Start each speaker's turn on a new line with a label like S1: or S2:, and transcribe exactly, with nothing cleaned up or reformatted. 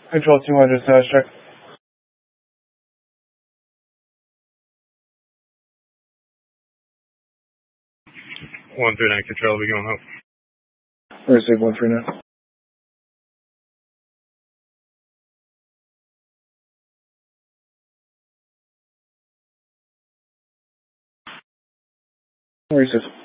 S1: Control two hundred, status check.
S2: one three nine Control, we going home.
S1: Receive one three nine. Receive.